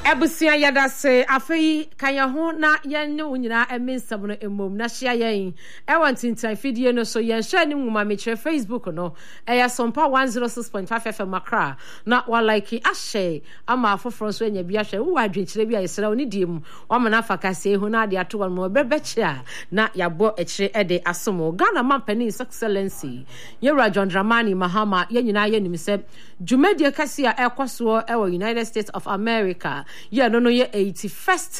Ebusia yada se afei kanya ho na yenne wonyina eminsam no emom na hia yen e wantintan video no so yen share ni nwuma me kire Facebook no eya sompa 106.5 FM Accra na wa like a share ama afoforo so enya bia hwe wo adwenkire bia yesra oni diem o mana fakase hu na ade ato mo bebeche a na yabo ekire ede asomo Ghana Mampani Excellency Yewura John Dramani Mahama yenyina yenim se dwumadie kase a ekoso e United States of America ya no ye 81st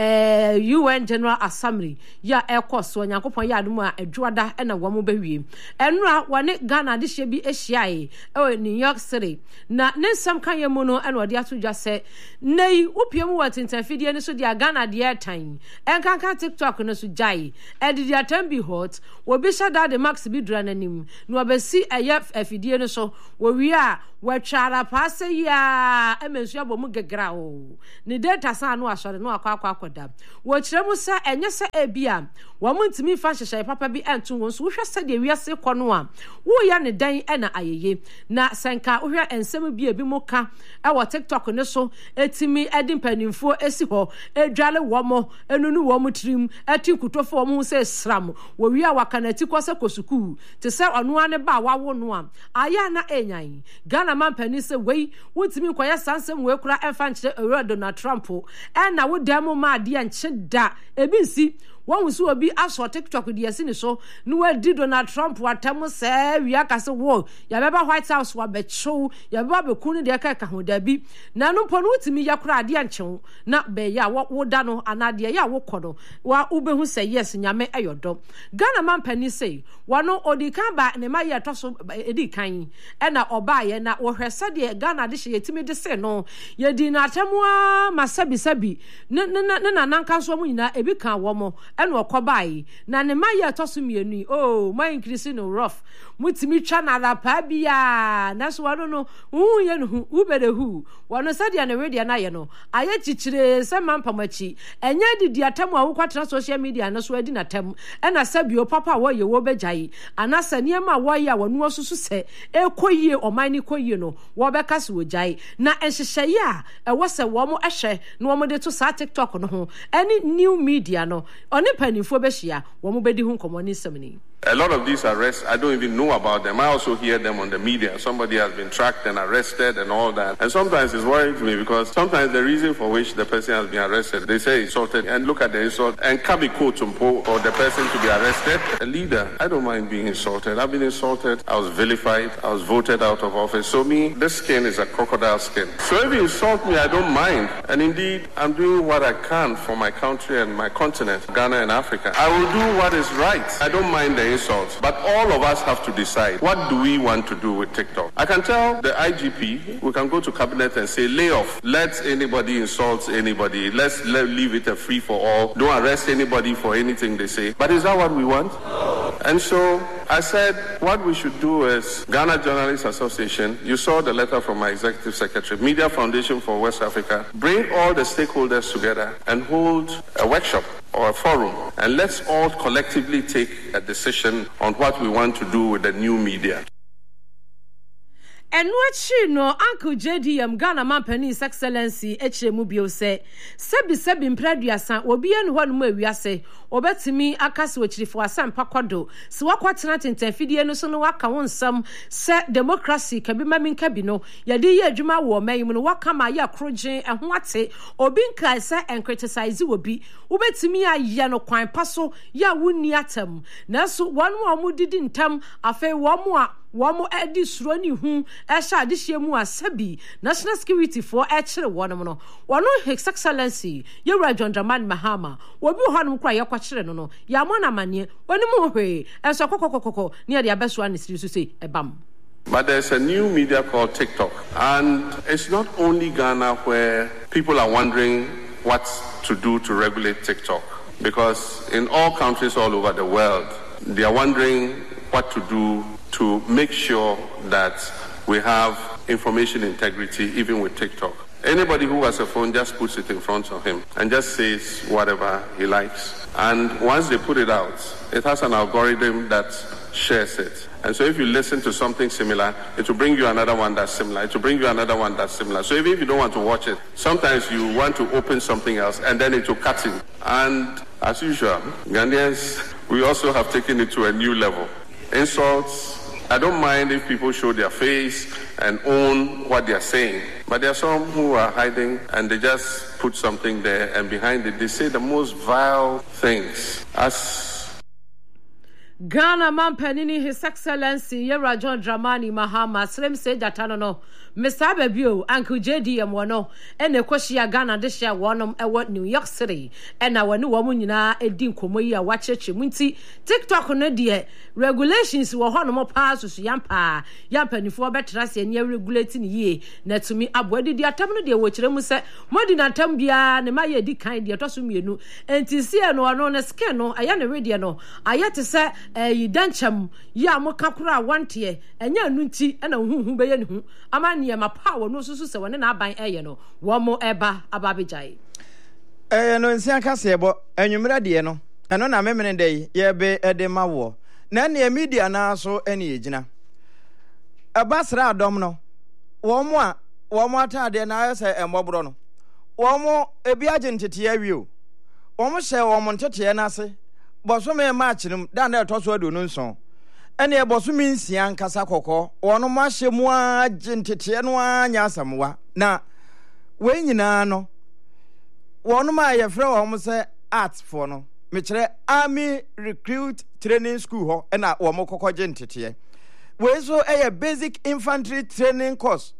UN General Assembly ya ekoso nyankopon ya adum a adwoada na wamo bawie enura wane Ghana de hye bi ehyiae e New York City na nensam kan ye mu no ena ode atodwa se nei upiem watintan fidie ne so dia Ghana de etan enkanka TikTok no so jai edi dia tan bi hot obi shada de max bi dura nanim no obesi eye afidie no so wo wi a wachara pase ya emensu abomu gegra o ni data san no asore no akwakoda wo kiremu sa enye sa ebia wo muntimi fa hyehye papa bi entu won so wo hwese de wiase kɔ no a wo ya ne dan na ayeye na senka wo hwɛ ensem bi ebi moka e wo TikTok ne so etimi edi mpanimfo esi hɔ edwale wo mo enunu wo mo trim eti kutofo wo mo se sram wo wi a wakanati kɔse kosuku te se ɔno ane ba wawo no a aya na enyan Ghana Mampani se wei wontimi koye sansem we kura emfa nkyere Donald Trump na wo demo ma de nche da ebi nsi won wusu obi aso TikTok de yesi ni so no wadi Donald Trump watam se wi akase wo ya beba White House wa becho ya beba be kunu de ka ho da bi na no mpo no wutimi ya kura de nche na be ya wo da no anade ya wo kodo wa ubehu se yes nyame eyodo Ghana Mampani se wano odikan ba ne ma ye toso edikan na oba ye na wo hwese de Ghana de hye yetimi de se no ye di na atamwa masabi na nanka so mu nyina ebi kan wo mo eno okobai na ne maye toso mienu my increase no rough mutimi twa na rapa bia na so wano no ye no ubere hu wano sadia na radio na ye no aye chichire se mampamachi enye didi atam a wokwatra social media na so adi na tam ena sabio papa wo ye wo begyae anasa niema wo ye wanu osusu se ekoyie omani koyie no wo beka se wo gyae na enhyehye a ewo se wo mo ehwe na wo mo de to sa TikTok no ho any new media no oni panifo behia wo mo bedi hu komoni semni. A lot of these arrests, I don't even know about them. I also hear them on the media. Somebody has been tracked and arrested and all that. And sometimes it's worrying to me because sometimes the reason for which the person has been arrested, they say insulted, and look at the insult, and Kabi Kotumpo for the person to be arrested. A leader, I don't mind being insulted. I've been insulted. I was vilified. I was voted out of office. So me, this skin is a crocodile skin. So if you insult me, I don't mind. And indeed, I'm doing what I can for my country and my continent, Ghana and Africa. I will do what is right. I don't mind the insults, but all of us have to decide what do we want to do with TikTok. I can tell the IGP, we can go to cabinet and say lay off, let anybody insult anybody, let's leave it a free for all, don't arrest anybody for anything they say. But is that what we want? And so I said what we should do is Ghana Journalists Association, you saw the letter from my executive secretary, Media Foundation for West Africa, bring all the stakeholders together and hold a workshop or a forum, and let's all collectively take a decision on what we want to do with the new media. And what she no Uncle JDM Ghana Mampani Excellency HM bio se sebi mpraduasa obi enu hɔ no mu awiase obetimi akase wachirifo asampa kwado se wakwatena tentenfidie no so no waka wonsam se democracy kabi mamin kabi no yade ye adwuma wo mayim no waka ma ya krogen ɛho ate obi nkai se and criticize obi obetimi aye no kwan paso ya wuni atam na so wanu amu didi ntam afei wo edi suroni hu ehya adehye mu asabi national security for ekire wonom no wono His Excellency Yewura John Dramani Mahama obi honom kra ye kwakire no ya mo na mane onim hwe enso kokokokoko ne de abeso anisiri so say ebam. But there's a new media called TikTok, and it's not only Ghana where people are wondering what to do to regulate TikTok, because in all countries all over the world they are wondering what to do to make sure that we have information integrity even with TikTok. Anybody who has a phone just puts it in front of him and just says whatever he likes. And once they put it out, it has an algorithm that shares it. And so if you listen to something similar, it will bring you another one that's similar. It will bring you another one that's similar. So even if you don't want to watch it, sometimes you want to open something else and then it will cut in. And as usual, Ghanaians, we also have taken it to a new level. Insults. I don't mind if people show their face and own what they are saying. But there are some who are hiding and they just put something there, and behind it they say the most vile things. As Ghana man penini His Excellency Yera John Dramani Mahama Slim say that no Mr. Babio Uncle JDM wano ene kwashia Ghana de share wonom ewo New York City ena wani womu nyina edi nkomo yi a wacheche munti TikTok no de regulations wo hono mo pa so yampa nifo betra se ene regulate ni ye na tumi abodi di atam no de wo kire mu se modi na atam bia ne ma ye di kan de to so mienu enti sie no ono ne skin no aya ne radio no aya te se yi dancham ya mo kakura wante enya anu nti na huhu be ye ne hu ama ne ma power no susu se woni na aban eye no wo mo eba ababejai no nsia kase ebo enwumra de no eno na memene dey ye be ede mawo na ne media na so ene yegina abasra adom no wo mo atade na ayese embobro no wo mo ebi agentete awie wo mo hye wo mo ntete na ase boso me match nim da na eto so adu no nson ene boso mi nsia nkasa kokko wono ma hye mu agentete no anya asamwa na we nyina no wono ma ye frɛ wo mo se arts for no me kire army recruit training school ho na wo mo kokko agentete we so basic infantry training course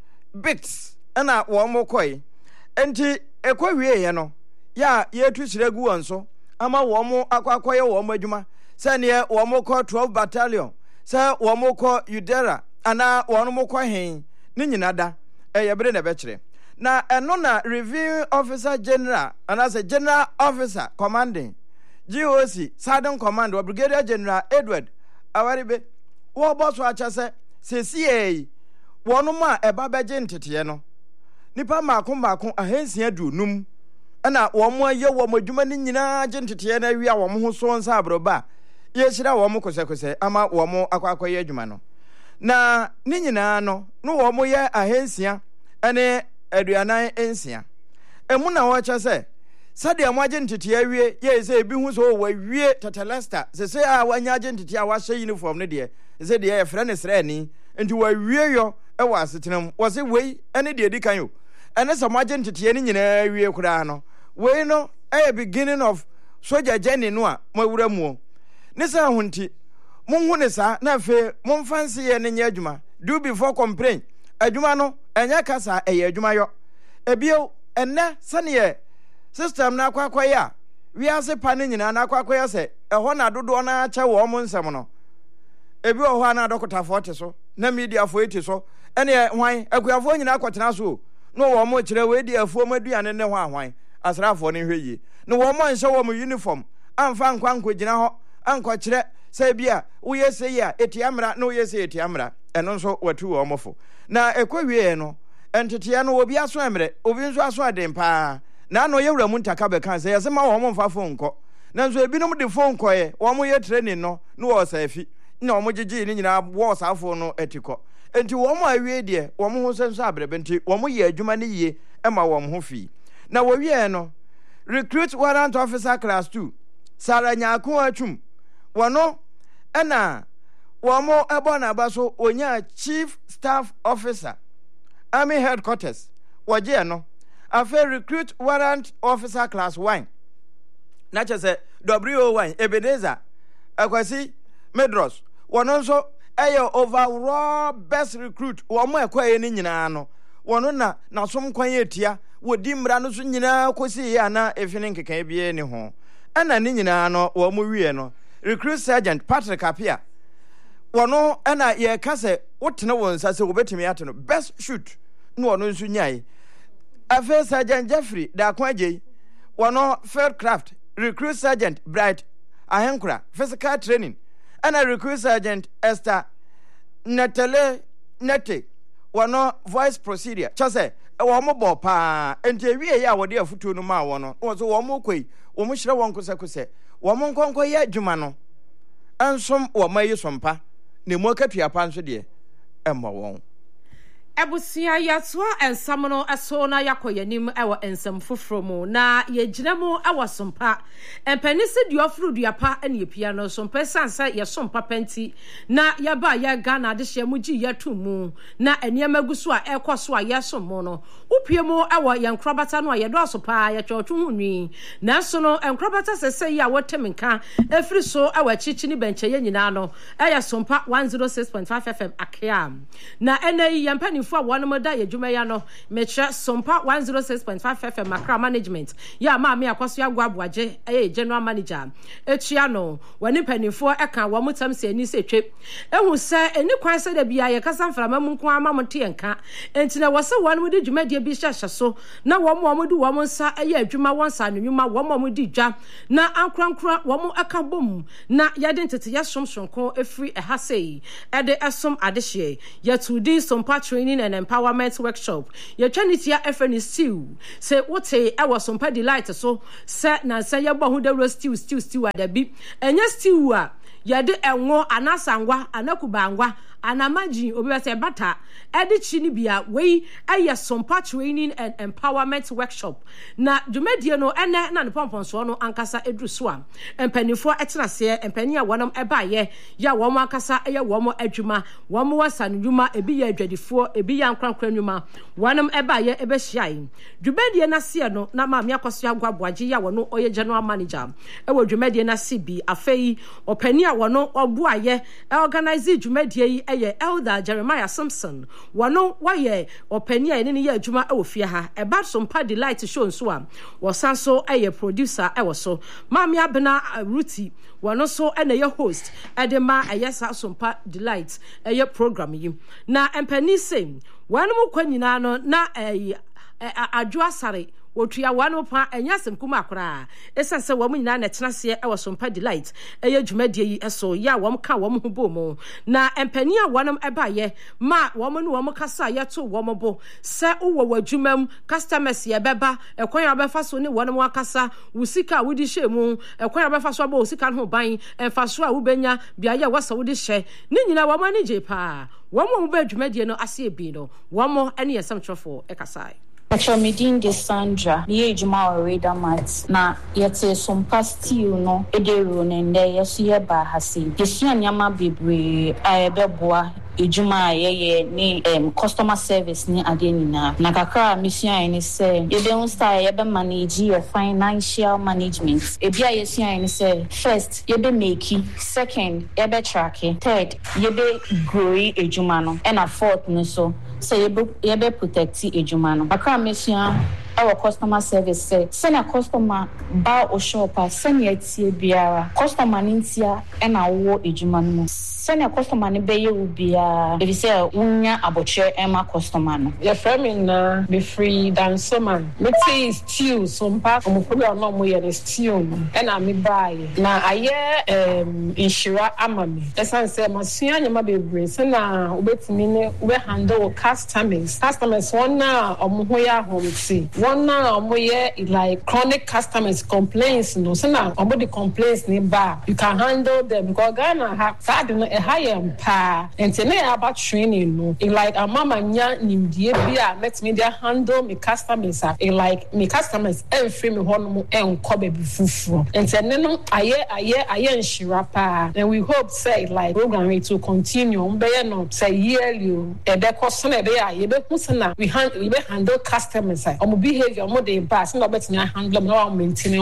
BITS na wo mo koi enti ekwawie ye no ya yetu siregu wonso ama wo mo akwakoye wo mo adwuma se ne wo mo kɔ 12 battalion se wo mo kɔ Udera ana wo mo kɔ hen ni nyina da bere na be kire na eno na reviewing officer general ana se general officer commanding GOC Southern Command wa Brigadier General Edward Awaribe wo boss wa cha se CA wono ma eba beje ntete no nipa maako ahensia dunum ana wo mo aye wo mo adwuma ni nyina je ntete na wi a wo mo ho so nsa abroba ye hira wo mo kose ama wo mo akwakoye adwuma no na ni nyina no wo mo ye ahensia ene aduanan ensia emu na wo cha se sade mo aje ntete awie ye se ebi hu so wo awie tatalasta se a wanya aje ntete a wa hye uniform ne de se de ye frɛ ne srani enti wo awie yo wa asetenam wo se wei ene de edi kan yo ene se mo aje ntete ne nyina awie kura no wei no beginning of soldier journey no a mo awura mu ne sa hunti mon hu ne sa na fe mon fancy ye ne nya adwuma do before complain adwuma no enya kasa adwuma yo ebio enne sane system na akwakoye a wi ase pa ne nyina na akwakoye se eho na dodo na acha wo mo nsem no ebi o ho na dokota 40 so na media 40 so ene hwan akuafo nyina akotena so no wo mo kire we di afuo maduane ne ho ahwan asrafo ne hweyi no wo mo nhyɛ wo mo uniform amfa nkwanko gina ho anko kire sai bia wo yese ya etiamra no yese etiamra eno nso watu wo mofo na ekwawie no entete no obi aso emre obi nso aso adempa na no yewura mu ntaka be kan sai yese ma wo mo mfa fo nko na nso ebinom de fo nko ye wo mo ye training no wo safi na wo mo gigi ni nyina wo safo no etiko enti wo mo awie de wo mo ho senso abrebe enti wo mo ye adwuma ne yie ema wo mo ho fi na wo wie no recruit warrant officer class 2 saranya ko atwum wono ena wo mo ebo na baso onya chief staff officer army headquarters waje no afa recruit warrant officer class 1 na chese W01 Ebenezer akwasi Medros wono nso overall best recruit wo mo ekwaye ni nyina no wono na som kwan etia wodi mra no so nyina kosi ya na efini nkeka bie ni ho ana ni nyina no wo mo wie no recruit sergeant Patrick Apia wono ana ye kase wotene wonsa se wobetimi ate no best shoot no wono nso nyai afa sergeant Jeffrey da kwaje wono field craft recruit sergeant Bright Ahenkura physical training ana recruit sergeant Esther Nete wono voice procedure chose wo mo bo pa enti ewie ya wo de afutu no ma wo no wo so wo mo koi wo mo hire won kose wo mo nkonko ye adwuma no ansom wo mayi sompa ne mu akatua pa nso de emmo won Ebusia yatoa ensam no eso na yakoyanim ewo ensam foforo mu na yegyina mu ewo sompa empanise duofuru duapa ene epia no sompa sansa ye sompa penti na yaba ya Ghana de hye mu gi yatumu na eniema guso a ekoso a yesomo no upie mu ewo yenkrobata no a yedo asopa ye twotwo hunwi na so no enkrobata sese ya wotemenka efiri so ewo chichi ni benche ye nyina no eya sompa 106.5 FM akea na ene yempani for one more day adwuma ya no metre sompa 106.5 FM Accra management ya ma me akwaso agwaboaje general manager etua no wani panifo eka wo mutam se ani se twe ehu se eni kwan se da bia ye kasa mframa mu nko ama mote enka entina wo se won mu di dwuma de bi hyahye so na wo mu du wo mu nsa eye adwuma won sa nwuma wo mu di dwa na ankrankra wo mu aka bom na yade ntete ya somsonko efri ehasei ede esom adehye yatudi sompa training and empowerment workshop ye twanitia efeni stew say wote e was sompa delight so se na se ye bo hu de stew adabi enya stew a ye de enwo anasangwa anakubangwa anamaji obiwese bata edichi ni bia we aye sompa training and empowerment workshop na dwumadie no ene na ne pomponso no ankasa edruso a empanifo etenase empani a wonam ebaye ya womo ankasa eye womo adwuma womo wasanwuma ebi ya adwadifo ebi ya nkrankra nwuma wonam ebaye ebehyiai dwumadie na se no na maami akoso agwaboaje ya wono oye general manager ewo dwumadie na CB afei opani a wono obuaye organize dwumadie yi eye Elder Jeremiah Simpson wano waye opani a ne ye adwuma awofie ha eba sompa delight show nso a wosanso eye producer ewoso maami abena Ruti wano so ene ye host edema ayesa sompa delight eye program yi na empani sem wano mu kwanyina no na adwo asare wotua wano pa enyasem kuma akora esanse wo mu nyina na tenase e wasompa delight eye dwumadie yi eso ya wo ka wo ho bomo na empani a wonom ebaye ma wo mu no wo kasa ye to wo bo se wo wadwumam customers ye beba ekwan ya befa so ne wonom akasa wusika wudi hyemu ekwan ya befa so ba wusika no ban emfa so a wubenya bia ye wasa wudi hye ne nyina wo manage pa wo mu ba dwumadie no ase ebi no wo mo ene yesam trofo ekasai Medin de Sandra, the age Maurida Mats, na yet some pastil no, Ederu and there, yes, ye ba hasi. Yes, Yama Bibre, I beboa. Ejuma ye customer service ni adenina nakaka mission ni say you don't start you be manage your financial management ebia yesia ni say first you be make second you be track third you be grow ejuma no and a fourth no so you be protect ejuma no nakaka mission our customer service say send a customer ba o shop send ye tie biara customer nintia and a wo ejuma no send a customer ni be ye ubia if you say unya abotre ema customer no your friend na be free than someone me say stew sompa omokobi no mo ye stew and a me buy na aye insura amami esan say masua nyama be bring say na obetimi ne we handle customers one na omo ya homsi one na omo ye like chronic customers complaints no say na omo the complaints ni ba you can handle them because Ghana have sad no a higher pa and tene about training no like a mama nya nimdie bia let me there handle me customers like me customers free me hono enko be fufu and tene no aye nshira pa and we hope say like program to continue be no say yearly e be cost na be ye be hu say na we handle customers omo behavior omo dey pass no betnya handle no maintain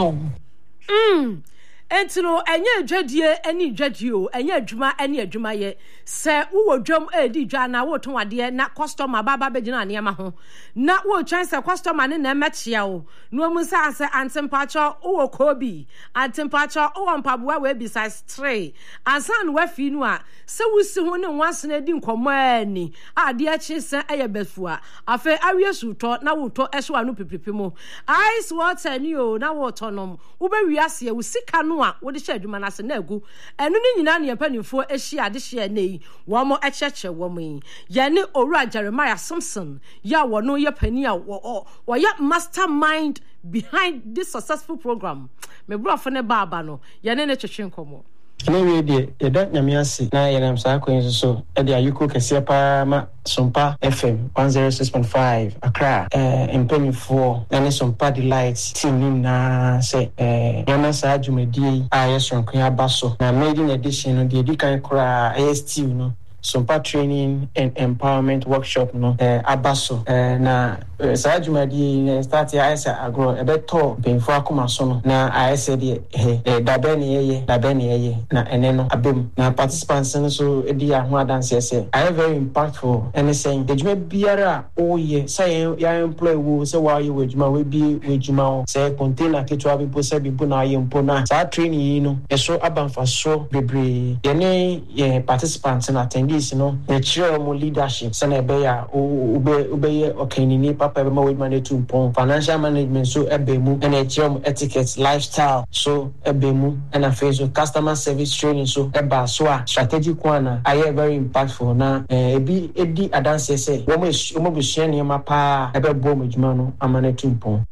omo Entino enye adwadie eni adwadie o enye adwuma eni adwuma ye se wo dwam edi dwa na wo ton ade na customer baba begina ne ma ho na wo twan se customer ne na mechia o no mu sa se antempacho wo kobi antempacho wo mpaboa we bi size 3 ansan wa fi nu a se wusi ho ne wanse na di nkomo ani ade a chi se eye befua afa awie suto na wo to eso anu pipipi mo ice water ni o na wo tonom wo be wiase wusika no a wo de hye adwuma na se na agu enu ni nyina ne panimfo ehyi ade hye nei wo mo echeche wo mo ye ne Owura Jeremiah Simpson ya wo no ye pani a wo ya mastermind behind this successful program me bro for ne baba no ye ne chechwe nkomo Anyway, the don't Yamiasi, na Yanam Sako, so at the Ayuko Kasiapa Sompa FM 106.5 Accra, in Penny 4, and some party lights, team na say, Yamasa Jumedi, IS from Kuyabaso, na made in addition of the Edikan Kra, AST, Sompa training and empowerment workshop, Abaso, na Sajumadi start here I said agro a better being for Akumasono. Now I said Dabeni na eneno abem na participants so edia ho dance say I very impactful and saying the juma biara oh yeah say ya employ wo say why you wejuma we bi wejuma say container ketwa bi say bi na yempo na sa training no eso abanfa so bebre ye participants and attendees the chair mo leadership say na be ya ube okenini papa be ma manage to financial management so ebemu and etiquette lifestyle so ebemu and a face of customer service training so eba so strategic one I very impactful na edi adanse say wo mo be share niam pa ebe bo medjuma no amane tumpon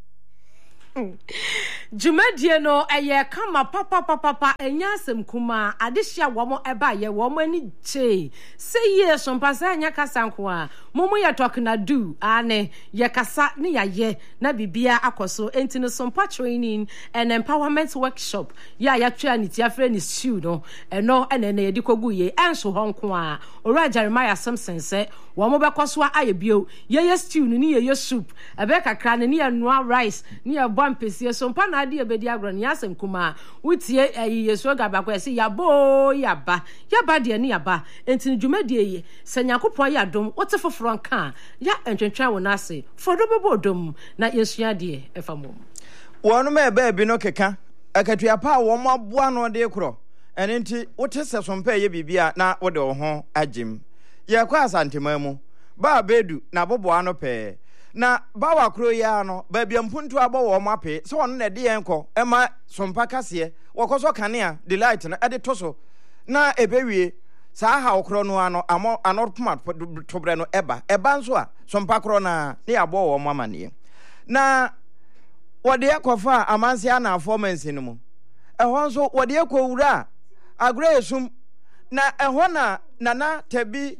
Jumadie no eye kama papa enya asem kuma adehia wo mo eba ye wo mo ani che say ye so mpasa anya kasa nko a momo ye talk na do ane ye kasa ne ya ye na bibia akoso enti no sompa training and empowerment workshop ya twa ni tiafre ni stew no eno ene na ye di kogu ye enso ho nko a ora Jeremiah Samson say wo mo bekoso aye bio ye stew ni ye soup ebe kakra ne ye noa rice ne ye bompesi sompa na ade ebedi agro ne asem kuma wutie yeso gaba kwa se yabo yaba de ne yaba enti dwumadie ye sanyakopon ya dom wote foforo nka ya entwentwa wo na ase fodo bebo dom na yesua de efamom wono me ba bi no keka akatua pa wo mo aboa no de kro ene nti wote se sompa ye bibia na wo de wo ho agim ye kwa asantema mu ba bedu na boboa no pe na bawa kro ya no ba bia mpuntu abo wo mape so wono na de yenko ema sompa kase wokoso kanea delight na ede toso na ebewie saa ha okro no ano anorpoma tobre no eba nso a sompa kro na ne abo wo mamane na wode yakofa amanse ana performance no mu ehon so wode yakowura agresum na ehona nana tabi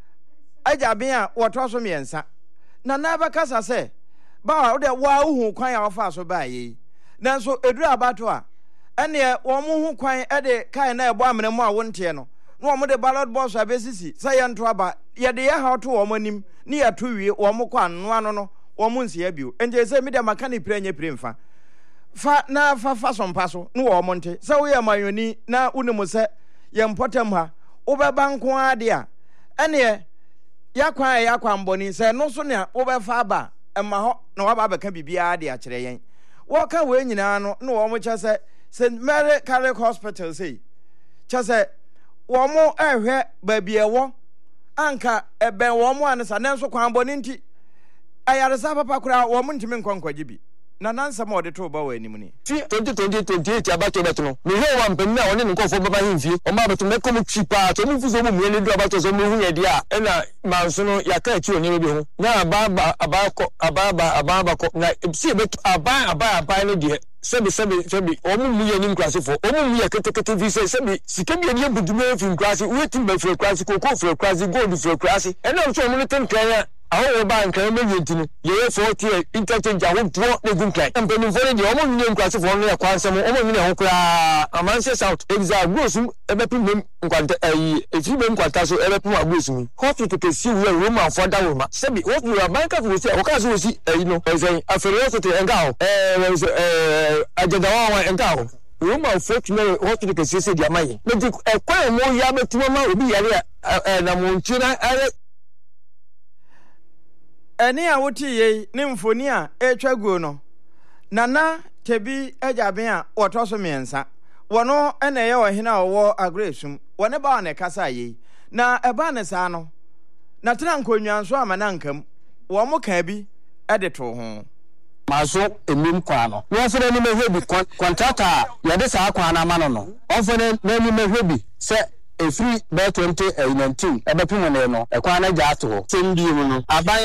ajabe a wotoso miensa nana bakasa se ba wode wa uhu kwan ya ofa so ba yi nanso eduru abato a ene wo mu hu kwan ede kai na ebo amene mu a wonte no no mo de ballot box abesisi say yanto aba ye de ya ha to wo manim ne ya to wie wo mo kwa no ano no wo mo nsia bio enje se me de makani prenya premfa fa na fa sompa so no wo mo nte se wo ye mayoni na unimu se ye mpotem ha wo be banko ade a ene ya kwa mboni se no so ne wo be fa aba emma ho na wa ba beka bibia ade a kire yen wo ka we nyina no no wo mo che se St. Mary Catholic Hospital say chase wo mo ehwe baabi ewo anka eben wo mo ansa nanso kwan boni nti ayaresa papa kura wo mo ntimi nkonkwaje bi na nansa ma ode to ba wa anim ni 2028 abato beto no me he wa mpem na woni nkofo baba himfie o ma beto me kom chipa to mu fuzo mu muene du abato so mu hu ye dia e na manso no yaka achi oni bi ho na ababa ko na si beto aba no de sebi omu ye nim klase fo omu ye kete vi sebi sikebi eni ebudume fi klase wetin be fi klase koko fi klase gold fi klase ena so omu ten kan awo ba nkan me yentinu ye 40 interchange awo do ne gun kan empeni for de omu nim klase fo no ya kwansem omu nim ho kra amanse south exa grosum ebepim nkwanta efi be nkwanta so ebepim agbosum hospital ke si we roman for da woma sebi what we are bank of say o ka so si no say afere hospital enga ho agenda wa enga ho roman fortune hospital ke si dia mai me kwa mo ya betuma ma obi yare na mo ntina eni a woti ye ne mfoni a etwaguo no nana tebi ajaben a wotoso miensa wono ene ye ohina owo agresum wone ba na kasa ye na eba ne sa no na tena nkonnwanso amanankam wo mo ka bi ede to ho maso emim kwa no wo fere ni mehwe bi contractor ya de sa kwa na ma no wo fere na ni mehwe bi se free by 2019 ebepimo ne no ekwa na ja ato sembi mu no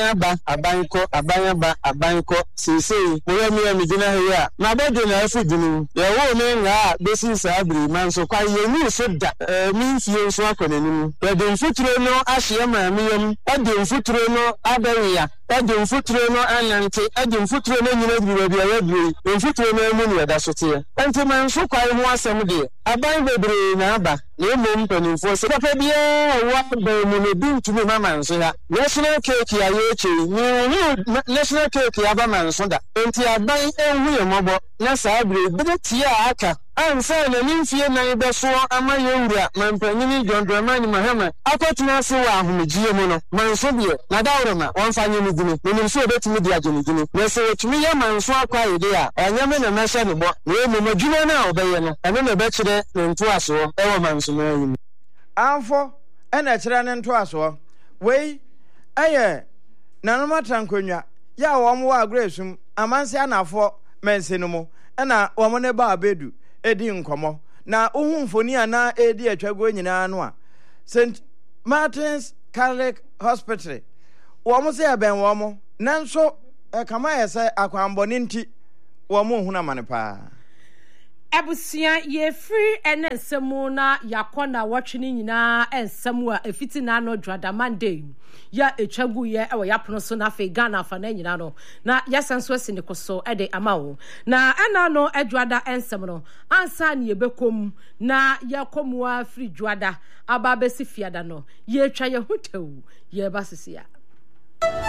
abanko sesei mo gina here na bedo na afu dinu ye wo ne nga besi sabri man so kwa ye ni so da mi fie so akonanim ye de mfuturo no ahye ma miyam ade mfuturo no abawiya ade mfuturo no anante ade mfuturo no nyina bi awadui mfuturo no mu ne da so te enti man so kwa ho asem de aban bebre na aba na mo mpanimfo se papa bia wa ba mu ne bi ntumi mama nso ha national cake ya ye che ni national cake ya ba man so da enti aban enhu ye mobo na sabre bi tie aka ansa na nimfie na be so ama yewura mampanyini John Dramani Mahama akotuna se wa ahomejie mu no manso bie na dawrema wonfanye mu gunu nimso obetimi dia gene gunu na se otumi ya manso akwa ide a anyame na mehye ne bo na emu madwuma na obeye no ene na be kire ne nto aso ewo manso na yim amfo ena kire ne nto aso wei eye nanoma trankonwa ya wo mo wa agresum amanse anafo mense no mo ena wo mo ne ba abedu edi nkomo na ohu mfoni ana edi atwago nyina no a St Martin's Catholic Hospital wo mo se ben wo mo nanso kama yese akwamboni nti wo mo hu na mane pa Ebusia ye free ene nsemu na yakona watchini nyina ensemu a efiti na no Dwada Monday ya etwagu ye ewo yapono so na fe Ghana fa na nyina no na yasanso asine koso ede amawo na ana no Dwada ensemu no ansa ne yebekom na yakomwa free Dwada aba besi fiada no ye twa ye hutewu ye basisia